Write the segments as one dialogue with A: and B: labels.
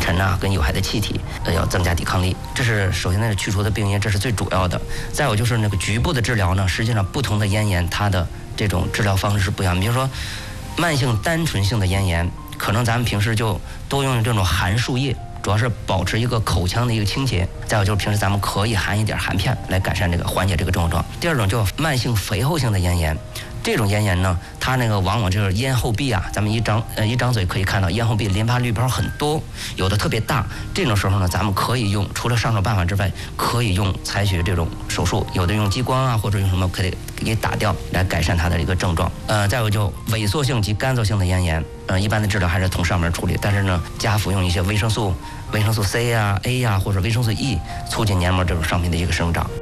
A: 尘啊跟有害的气体，要增加抵抗力。这是首先去除的病因，这是最主要的。再有就是那个局部的治疗呢，实际上不同的咽炎它的这种治疗方式是不一样的。比如说慢性单纯性的咽炎，可能咱们平时就多用这种含漱液，主要是保持一个口腔的一个清洁。再有就是平时咱们可以含一点含片来改善这个缓解这个症状。第二种叫慢性肥厚性的咽炎，这种咽炎呢，它那个往往就是咽后壁啊，咱们一张嘴可以看到咽后壁淋巴滤泡很多，有的特别大。这种时候呢，咱们可以用除了上手办法之外，可以采取这种手术，有的用激光啊，或者用什么可以给打掉来改善它的一个症状。再有就萎缩性及干燥性的咽炎，一般的治疗还是从上门处理，但是呢，加服用一些维生素 C 啊、A 啊或者维生素 E， 促进黏膜这种上皮的一个生长。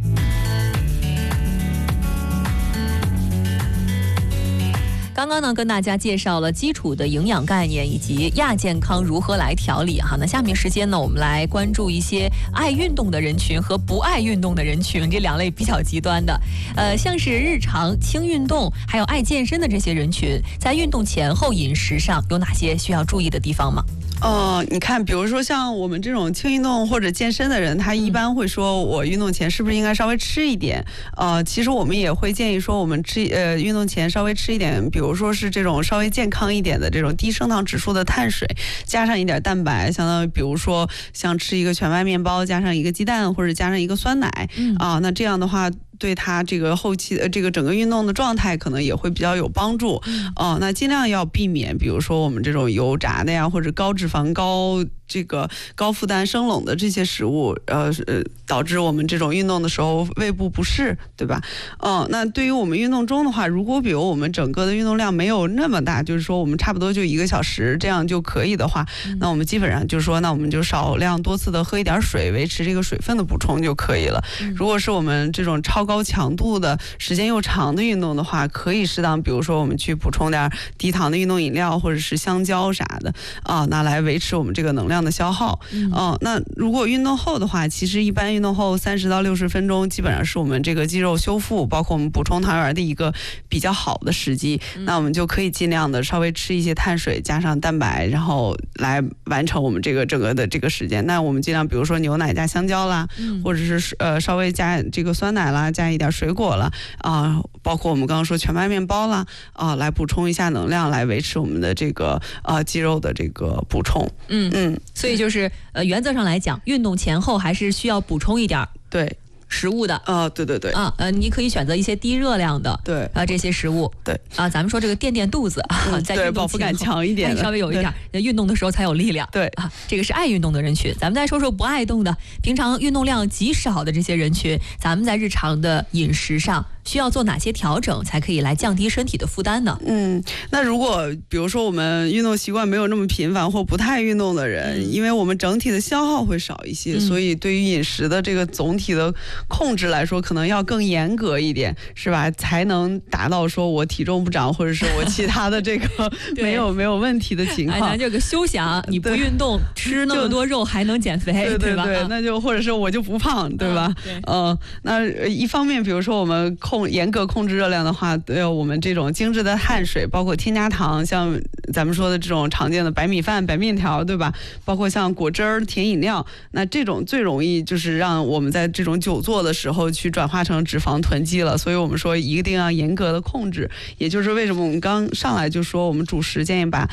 B: 刚刚呢，跟大家介绍了基础的营养概念以及亚健康如何来调理哈。那下面时间呢，我们来关注一些爱运动的人群和不爱运动的人群这两类比较极端的。像是日常轻运动还有爱健身的这些人群，在运动前后饮食上有哪些需要注意的地方吗？
C: 你看，比如说像我们这种轻运动或者健身的人，他一般会说，我运动前是不是应该稍微吃一点？其实我们也会建议说，我们运动前稍微吃一点，比如说是这种稍微健康一点的这种低升糖指数的碳水，加上一点蛋白，相当于比如说像吃一个全麦面包，加上一个鸡蛋或者加上一个酸奶，那这样的话，对他这个后期这个整个运动的状态可能也会比较有帮助。那尽量要避免，比如说我们这种油炸的呀，或者高脂肪、高负担生冷的这些食物，导致我们这种运动的时候胃部不适，对吧？那对于我们运动中的话，如果比如我们整个的运动量没有那么大，就是说我们差不多就1个小时这样就可以的话，那我们基本上就是说，那我们就少量多次的喝一点水，维持这个水分的补充就可以了。如果是我们这种超高强度的时间又长的运动的话，可以适当，比如说我们去补充点低糖的运动饮料或者是香蕉啥的那来维持我们这个能量的消耗。那如果运动后的话，其实一般运动后30到60分钟基本上是我们这个肌肉修复包括我们补充糖原的一个比较好的时机。那我们就可以尽量的稍微吃一些碳水加上蛋白，然后来完成我们这个整个的这个时间。那我们尽量比如说牛奶加香蕉啦，或者是稍微加这个酸奶啦，加一点水果啦，包括我们刚刚说全麦面包啦，来补充一下能量，来维持我们的这个肌肉的这个补充。
B: 所以就是原则上来讲，运动前后还是需要补充一点
C: 对
B: 食物的。
C: 对
B: 你可以选择一些低热量的这些食物。
C: 对
B: 咱们说这个垫肚子在运动
C: 饱腹感强一点的，
B: 稍微有一点运动的时候才有力量。
C: 对
B: 这个是爱运动的人群。咱们再说说不爱动的，平常运动量极少的这些人群，咱们在日常的饮食上需要做哪些调整，才可以来降低身体的负担呢？
C: 那如果比如说我们运动习惯没有那么频繁或不太运动的人，因为我们整体的消耗会少一些，所以对于饮食的这个总体的控制来说，可能要更严格一点，是吧？才能达到说我体重不长，或者是我其他的这个没有问题的情况。
B: 咱这个休想你不运动吃那么多肉还能减肥，
C: 对
B: 吧？
C: 那就或者是我就不胖，对吧？那一方面，比如说我们严格控制热量的话，我们这种精致的碳水，包括添加糖，像咱们说的这种常见的白米饭、白面条，对吧？包括像果汁儿、甜饮料，那这种最容易就是让我们在这种久坐的时候去转化成脂肪囤积了。所以我们说一定要严格的控制，也就是为什么我们刚上来就说我们主食建议把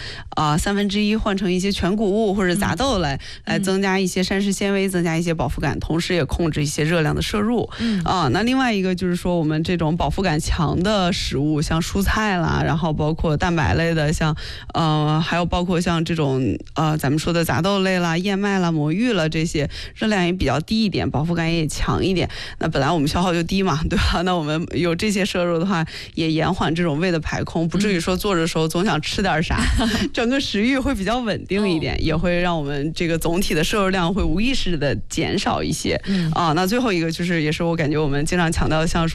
C: 1/3换成一些全谷物或者杂豆来增加一些膳食纤维，增加一些饱腹感，同时也控制一些热量的摄入。那另外一个就是说我们这种饱腹感强的食物，像蔬菜啦，然后包括蛋白类的，像还有包括像这种咱们说的杂豆类啦、燕麦啦、魔芋了，这些热量也比较低一点，饱腹感也强一点。那本来我们消耗就低嘛，对吧？那我们有这些摄入的话，也延缓这种胃的排空，不至于说坐着的时候总想吃点啥，整个食欲会比较稳定一点，也会让我们这个总体的摄入量会无意识的减少一些。那最后一个就是也是我感觉我们经常强调，像说我们正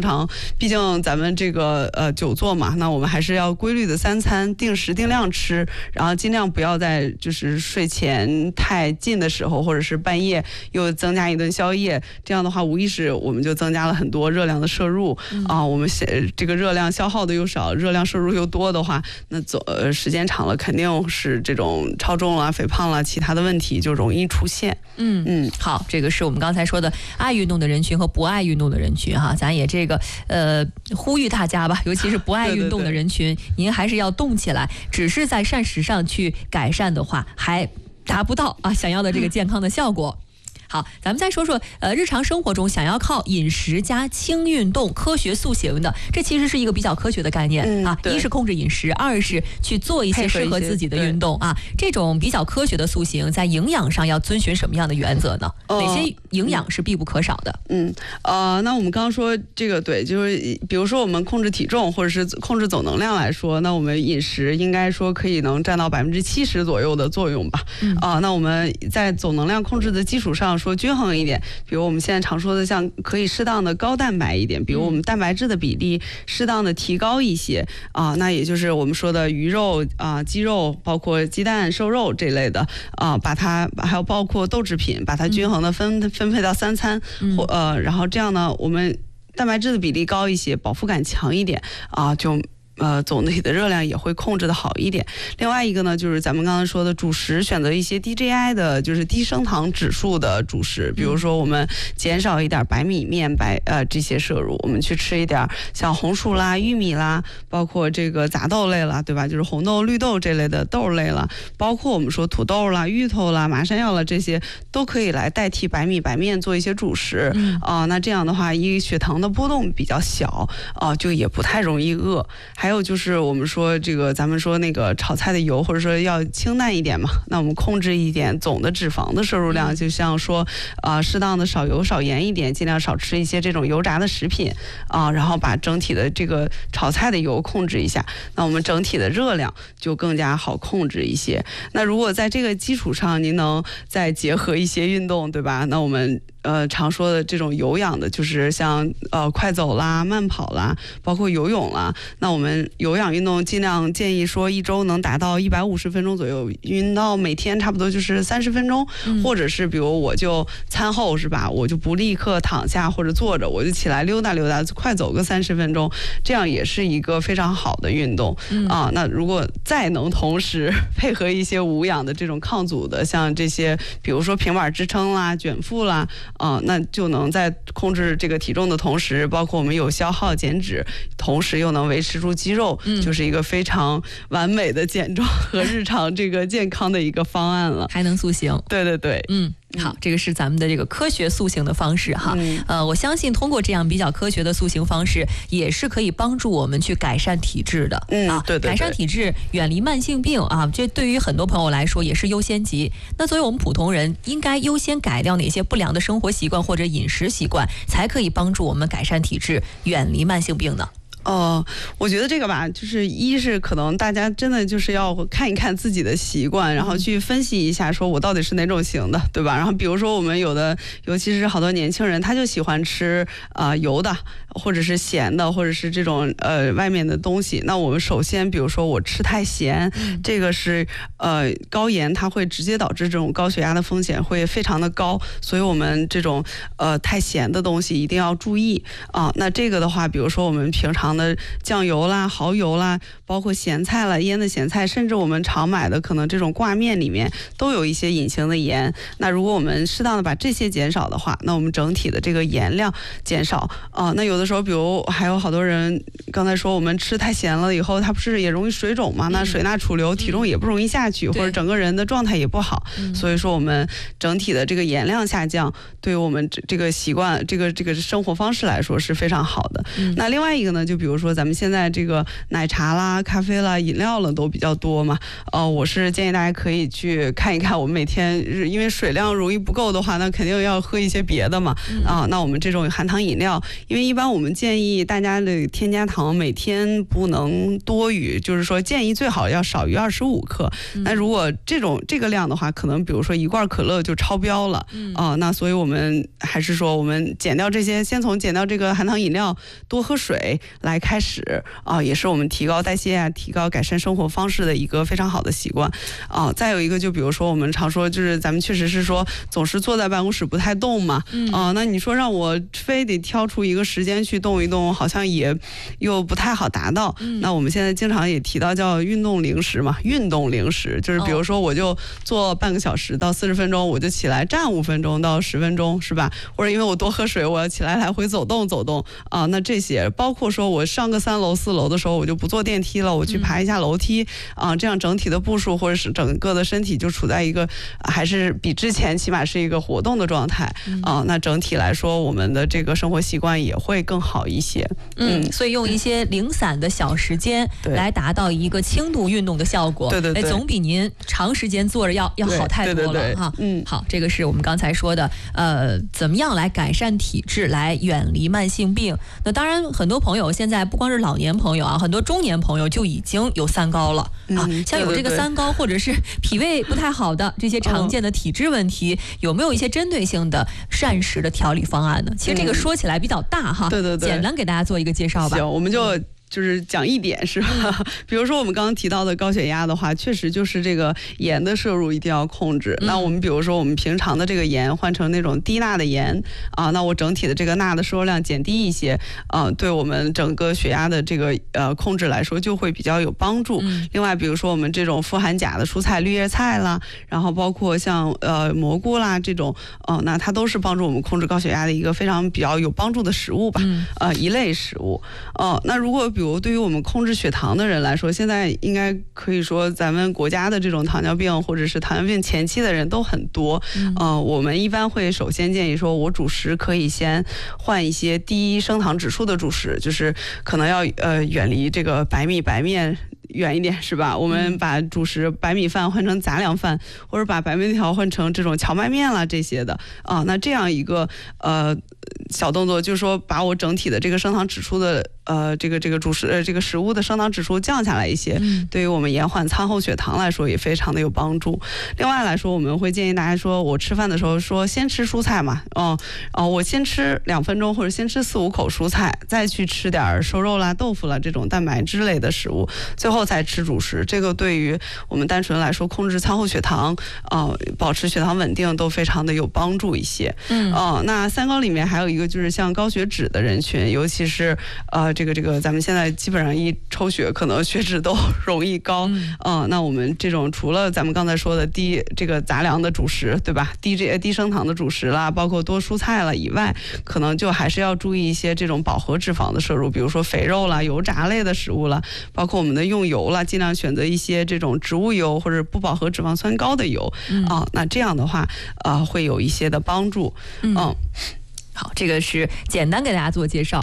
C: 正常，毕竟咱们这个久坐嘛，那我们还是要规律的3餐，定时定量吃，然后尽量不要在就是睡前太近的时候，或者是半夜又增加一顿宵夜，这样的话无意识我们就增加了很多热量的摄入我们这个热量消耗的又少，热量摄入又多的话，那时间长了肯定是这种超重了、肥胖了，其他的问题就容易出现。
B: 好，这个是我们刚才说的爱运动的人群和不爱运动的人群哈，咱也这个呼吁大家吧，尤其是不爱运动的人群，您还是要动起来，只是在膳食上去改善的话，还达不到想要的这个健康的效果。好，咱们再说说日常生活中想要靠饮食加轻运动科学塑形的，这其实是一个比较科学的概念一是控制饮食，二是去做一些适合自己的运动这种比较科学的塑形在营养上要遵循什么样的原则呢？哪些营养是必不可少的？
C: 那我们刚刚说这个对，就是比如说我们控制体重或者是控制总能量来说，那我们饮食应该说可以能占到70%左右的作用吧。那我们在总能量控制的基础上说均衡一点，比如我们现在常说的像可以适当的高蛋白一点，比如我们蛋白质的比例适当的提高一些那也就是我们说的鱼肉鸡肉，包括鸡蛋瘦肉这类的把它还有包括豆制品，把它均衡的分配到3餐然后这样呢，我们蛋白质的比例高一些，饱腹感强一点就总体的热量也会控制的好一点。另外一个呢，就是咱们刚才说的主食，选择一些 DGI 的，就是低升糖指数的主食，比如说我们减少一点白米面这些摄入，我们去吃一点像红薯啦、玉米啦，包括这个杂豆类啦，对吧？就是红豆、绿豆这类的豆类啦，包括我们说土豆啦、芋头啦、麻山药啦，这些都可以来代替白米白面做一些主食那这样的话，血糖的波动比较小就也不太容易饿。还有就是我们说这个咱们说那个炒菜的油，或者说要清淡一点嘛，那我们控制一点总的脂肪的摄入量，就像说适当的少油少盐一点，尽量少吃一些这种油炸的食品然后把整体的这个炒菜的油控制一下，那我们整体的热量就更加好控制一些。那如果在这个基础上您能再结合一些运动，对吧？那我们常说的这种有氧的，就是像快走啦、慢跑啦，包括游泳啦。那我们有氧运动尽量建议说1周能达到150分钟左右，运到每天差不多就是30分钟，或者是比如我就餐后是吧，我就不立刻躺下或者坐着，我就起来溜达溜达，快走个30分钟，这样也是一个非常好的运动那如果再能同时配合一些无氧的这种抗阻的，像这些比如说平板支撑啦、卷腹啦那就能在控制这个体重的同时，包括我们有消耗减脂，同时又能维持住肌肉，就是一个非常完美的减重和日常这个健康的一个方案了，
B: 还能塑形。
C: 对对对，
B: 好，这个是咱们的这个科学塑形的方式哈。我相信通过这样比较科学的塑形方式，也是可以帮助我们去改善体质的。
C: 对，
B: 改善体质，远离慢性病这对于很多朋友来说也是优先级。那作为我们普通人，应该优先改掉哪些不良的生活习惯或者饮食习惯，才可以帮助我们改善体质，远离慢性病呢？
C: 我觉得这个吧，就是一是可能大家真的就是要看一看自己的习惯，然后去分析一下，说我到底是哪种型的，对吧？然后比如说我们有的，尤其是好多年轻人，他就喜欢吃油的，或者是咸的，或者是这种外面的东西。那我们首先，比如说我吃太咸，这个是高盐，它会直接导致这种高血压的风险会非常的高，所以我们这种太咸的东西一定要注意那这个的话，比如说我们平常的酱油啦、蚝油啦，包括咸菜啦、腌的咸菜，甚至我们常买的可能这种挂面里面都有一些隐形的盐。那如果我们适当的把这些减少的话，那我们整体的这个盐量减少那有的时候，比如还有好多人刚才说我们吃太咸了以后，它不是也容易水肿吗？那水钠储留，体重也不容易下去，或者整个人的状态也不好。所以说我们整体的这个盐量下降，对于我们这个习惯、这个生活方式来说是非常好的。那另外一个呢，就比如说咱们现在这个奶茶啦、咖啡啦、饮料了都比较多嘛，我是建议大家可以去看一看，我们每天因为水量容易不够的话，那肯定要喝一些别的嘛，那我们这种含糖饮料，因为一般我们建议大家的添加糖每天不能多于，就是说建议最好要少于25克。那如果这个量的话，可能比如说一罐可乐就超标了，那所以我们还是说我们减掉这些，先从减掉这个含糖饮料，多喝水来开始也是我们提高代谢啊，提高改善生活方式的一个非常好的习惯再有一个就比如说我们常说就是咱们确实是说总是坐在办公室不太动嘛，那你说让我非得挑出一个时间去动一动，好像也又不太好达到。那我们现在经常也提到叫运动零食嘛，运动零食就是比如说我就坐半个小时到40分钟，我就起来站5分钟到10分钟，是吧？或者因为我多喝水，我要起来来回走动走动那这些包括说我上个3楼4楼的时候，我就不坐电梯了，我去爬一下楼梯这样整体的步数或者是整个的身体就处在一个还是比之前起码是一个活动的状态那整体来说我们的这个生活习惯也会更好一些。
B: 所以用一些零散的小时间来达到一个轻度运动的效果，
C: 对，
B: 总比您长时间坐着要好太多了哈。好，这个是我们刚才说的怎么样来改善体质，来远离慢性病。那当然很多朋友现在不光是老年朋友很多中年朋友就已经有三高了像有这个三高或者是脾胃不太好的这些常见的体质问题，有没有一些针对性的膳食的调理方案呢？其实这个说起来比较大哈，
C: 对，
B: 简单给大家做一个介绍吧。
C: 行，我们就是讲一点是吧？比如说我们刚刚提到的高血压的话，确实就是这个盐的摄入一定要控制。那我们比如说我们平常的这个盐换成那种低钠的盐那我整体的这个钠的摄入量减低一些对我们整个血压的这个控制来说就会比较有帮助。另外比如说我们这种富含钾的蔬菜，绿叶菜啦，然后包括像蘑菇啦这种那它都是帮助我们控制高血压的一个非常比较有帮助的食物吧，一类食物。那如果比如对于我们控制血糖的人来说，现在应该可以说咱们国家的这种糖尿病或者是糖尿病前期的人都很多我们一般会首先建议说我主食可以先换一些低升糖指数的主食，就是可能要远离这个白米白面远一点，是吧？我们把主食白米饭换成杂粮饭，或者把白面条换成这种荞麦面啦这些的那这样一个小动作，就是说把我整体的这个升糖指数的这个主食这个食物的升糖指数降下来一些，对于我们延缓餐后血糖来说也非常的有帮助。另外来说，我们会建议大家说，我吃饭的时候说先吃蔬菜嘛，我先吃2分钟或者先吃4-5口蔬菜，再去吃点瘦肉啦、豆腐啦这种蛋白质类的食物，最后再吃主食。这个对于我们单纯来说控制餐后血糖保持血糖稳定都非常的有帮助一些。那三高里面还有一个就是像高血脂的人群，尤其是这个咱们现在基本上一抽血可能血脂都容易高那我们这种除了咱们刚才说的这个杂粮的主食，对吧？低升糖的主食啦，包括多蔬菜了以外，可能就还是要注意一些这种饱和脂肪的摄入，比如说肥肉啦、油炸类的食物啦，包括我们的用油啦，尽量选择一些这种植物油或者不饱和脂肪酸高的油那这样的话会有一些的帮助。好，
B: 这个是简单给大家做介绍。